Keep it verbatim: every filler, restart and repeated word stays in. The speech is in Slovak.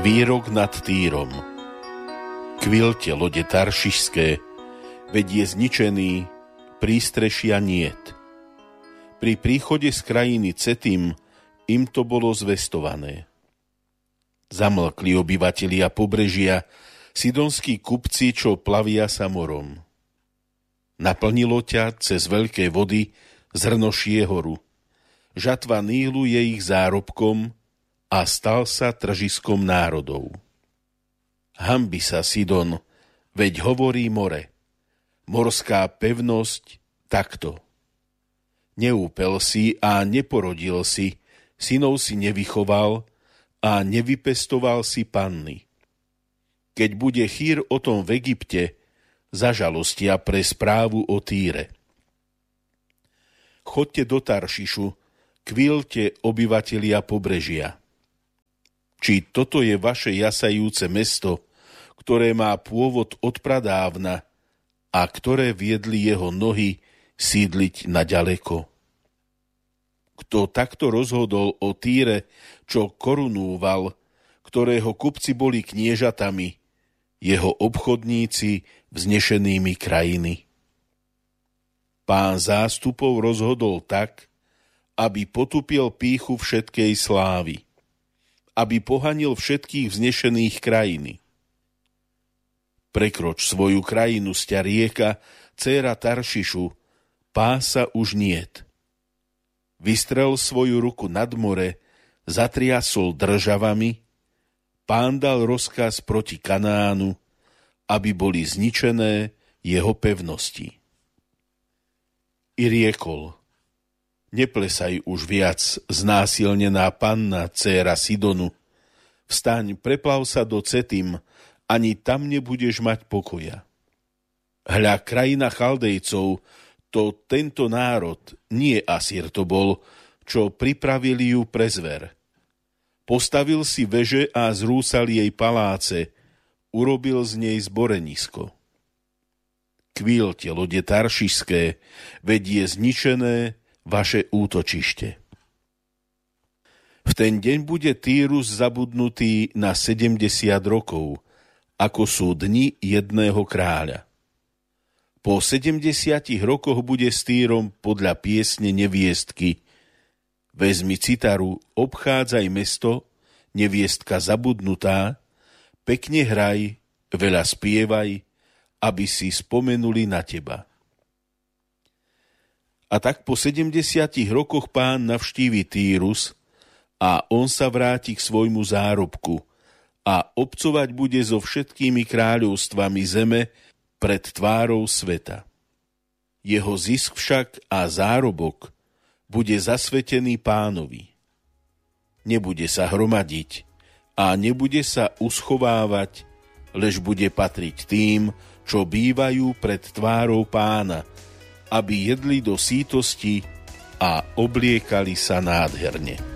Výrok nad Týrom. Kvilte lode taršišské, veď je zničený, prístrešia niet. Pri príchode z krajiny Cetim im to bolo zvestované. Zamlkli obyvatelia pobrežia, sidonskí kupci, čo plavia sa morom. Naplnilo ťa cez veľké vody zrnošie horu. Žatva Nílu je ich zárobkom a stal sa tržiskom národov. Hanbi sa Sidon, veď hovorí more. Morská pevnosť takto. Neúpel si a neporodil si, synov si nevychoval a nevypestoval si panny. Keď bude chýr o tom v Egypte, zažalostia pre správu o Týre. Chodte do Taršišu, kvilte obyvatelia pobrežia. Či toto je vaše jasajúce mesto, ktoré má pôvod od pradávna a ktoré viedli jeho nohy sídliť naďaleko? Kto takto rozhodol o Týre, čo korunúval, ktorého kupci boli kniežatami, jeho obchodníci vznešenými krajiny? Pán zástupov rozhodol tak, aby potupil pýchu všetkej slávy, aby pohanil všetkých vznešených krajiny. Prekroč svoju krajinu sťa rieka, dcéra Taršišu, pása už niet. Vystrel svoju ruku nad more, zatriasol državami, Pán dal rozkaz proti Kanánu, aby boli zničené jeho pevnosti. I riekol: Neplesaj už viac, znásilnená panna, dcéra Sidonu. Vstaň, preplav sa do Cetim, ani tam nebudeš mať pokoja. Hľa, krajina Chaldejcov, to tento národ, nie Asýr to bol, čo pripravili ju pre zver. Postavil si veže a zrúsal jej paláce, urobil z nej zborenisko. Kvílte lode taršišské, veď je zničené vaše útočište. V ten deň bude Týrus zabudnutý na sedemdesiat rokov, ako sú dni jedného kráľa. Po sedemdesiatich rokoch bude s Týrom podľa piesne neviestky: Vezmi citaru, obchádzaj mesto, neviestka zabudnutá, pekne hraj, veľa spievaj, aby si spomenuli na teba. A tak po sedemdesiatich rokoch Pán navštívi Týrus a on sa vráti k svojmu zárobku a obcovať bude so všetkými kráľovstvami zeme pred tvárou sveta. Jeho zisk však a zárobok bude zasvetený Pánovi. Nebude sa hromadiť a nebude sa uschovávať, lež bude patriť tým, čo bývajú pred tvárou Pána, aby jedli do sítosti a obliekali sa nádherne.